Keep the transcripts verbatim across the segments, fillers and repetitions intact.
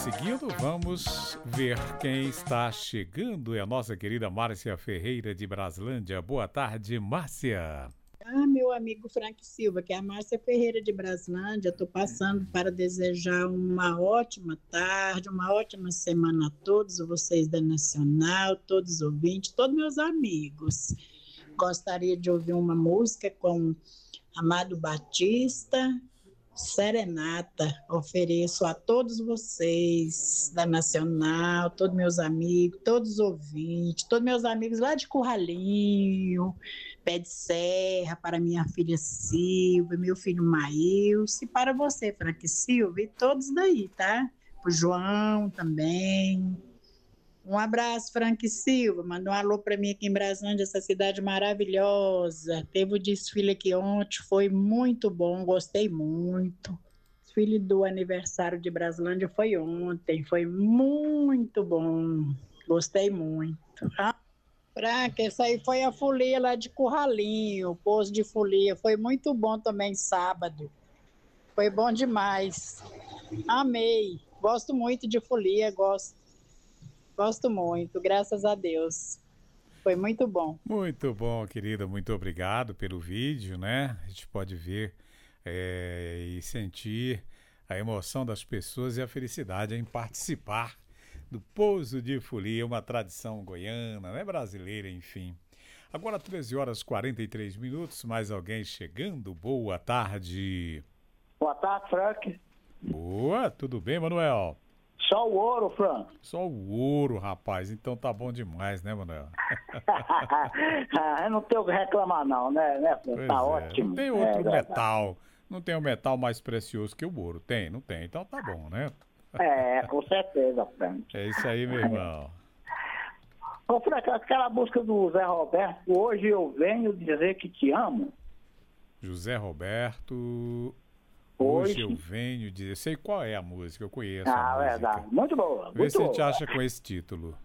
seguindo, vamos ver quem está chegando. É a nossa querida Márcia Ferreira de Braslândia. Boa tarde, Márcia. Ah, meu amigo Frank Silva, que é a Márcia Ferreira de Braslândia. Estou passando para desejar uma ótima tarde, uma ótima semana a todos vocês da Nacional, todos os ouvintes, todos meus amigos. Gostaria de ouvir uma música com Amado Batista, Serenata. Ofereço a todos vocês da Nacional, todos meus amigos, todos os ouvintes, todos meus amigos lá de Curralinho, Pé de Serra, para minha filha Silvia, meu filho Maílson, e para você, Frank Silva, e todos daí, tá? Pro João também. Um abraço, Frank Silva. Manda um alô para mim aqui em Braslândia, essa cidade maravilhosa. Teve o desfile aqui ontem, foi muito bom, gostei muito. O desfile do aniversário de Braslândia foi ontem, foi muito bom, gostei muito. Ah, Frank, essa aí foi a folia lá de Curralinho, o pouso de folia. Foi muito bom também sábado. Foi bom demais. Amei. Gosto muito de folia, gosto. Gosto muito, graças a Deus. Foi muito bom. Muito bom, querida. Muito obrigado pelo vídeo, né? A gente pode ver é, e sentir a emoção das pessoas e a felicidade em participar do pouso de folia, uma tradição goiana, né? Brasileira, enfim. Agora treze horas e quarenta e três minutos, mais alguém chegando. Boa tarde. Boa tarde, Frank. Boa, tudo bem, Manuel? Só o ouro, Frank. Só o ouro, rapaz. Então tá bom demais, né, Manuel? Eu não tenho o que reclamar não, né, né Frank? Tá é. ótimo. Não tem outro é, metal. Não tem um metal mais precioso que o ouro. Tem? Não tem. Então tá bom, né? É, com certeza, Frank. É isso aí, meu irmão. Ô, Frank, aquela música do Zé Roberto, hoje eu venho dizer que te amo. José Roberto... Hoje, Hoje eu venho dizer, eu sei qual é a música, eu conheço ah, a música. Verdade, muito boa. Vê muito se boa. a gente acha com esse título.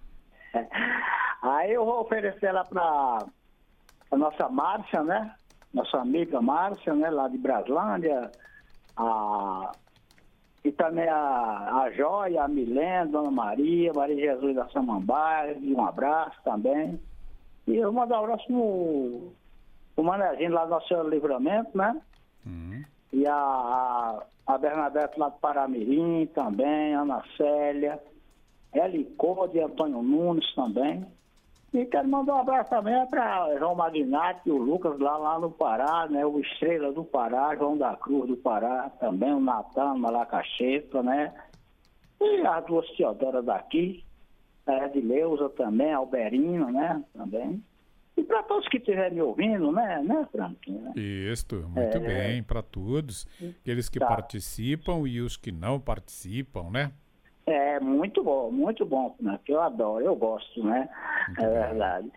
Aí eu vou oferecer ela para a nossa Márcia, né? Nossa amiga Márcia, né? Lá de Braslândia. A... E também a, a Jóia, a Milena, Dona Maria, Maria Jesus da Samambaia, um abraço também. E eu mando um abraço no, no Manezinho lá do Nosso Senhor Livramento, né? Uhum. E a, a, a Bernadette lá do Paramirim também, Ana Célia, Helicode e Antônio Nunes também. E quero mandar um abraço também para João Magnati e o Lucas lá, lá no Pará, né? O Estrela do Pará, João da Cruz do Pará, também o Natan, Malacacheta, né? E as duas Teodoras daqui, a Edileuza também, a Alberina, né? Também. E para todos que estiverem me ouvindo, né, né, Frank? Isso, muito é, bem, para todos, aqueles que tá. participam e os que não participam, né? É, muito bom, muito bom, Frank, eu adoro, eu gosto, né? Muito é bem. Verdade.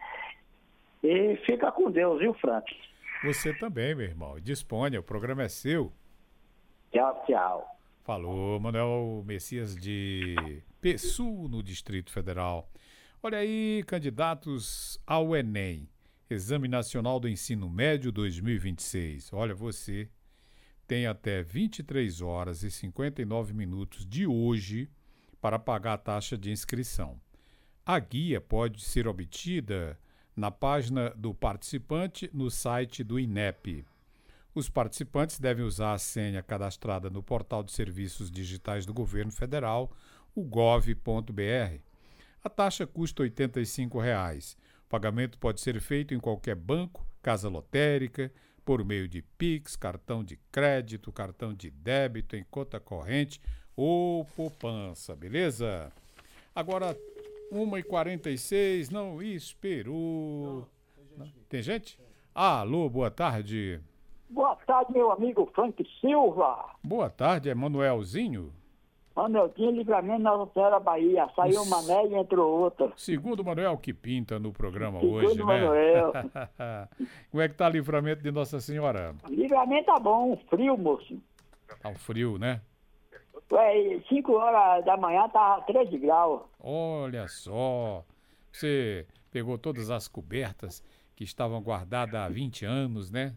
E fica com Deus, viu, Frank? Você também, meu irmão, disponha, o programa é seu. Tchau, tchau. Falou, Manuel Messias de Pessu, no Distrito Federal. Olha aí, candidatos ao Enem, Exame Nacional do Ensino Médio dois mil e vinte e seis. Olha, você tem até vinte e três horas e cinquenta e nove minutos de hoje para pagar a taxa de inscrição. A guia pode ser obtida na página do participante no site do INEP. Os participantes devem usar a senha cadastrada no Portal de Serviços Digitais do Governo Federal, o gov ponto br. A taxa custa oitenta e cinco reais. O pagamento pode ser feito em qualquer banco, casa lotérica, por meio de Pix, cartão de crédito, cartão de débito, em conta corrente ou poupança, beleza? Agora, uma e quarenta e seis, não esperou. Não, tem gente? Alô, boa tarde. Boa tarde, meu amigo Frank Silva. Boa tarde, é Manuelzinho? Manuelzinho, Livramento na Senhora Bahia. Saiu o Mané e entrou outra. Segundo Manuel que pinta no programa Segundo hoje, né? Manuel. Como é que tá o Livramento de Nossa Senhora? Livramento tá bom, frio, moço. Tá um frio, né? Ué, cinco horas da manhã tá treze graus. Olha só. Você pegou todas as cobertas que estavam guardadas há vinte anos, né?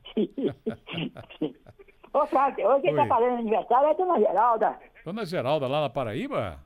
Ô, Frank, hoje quem tá fazendo aniversário é a Dona Geralda. Dona Geralda lá na Paraíba?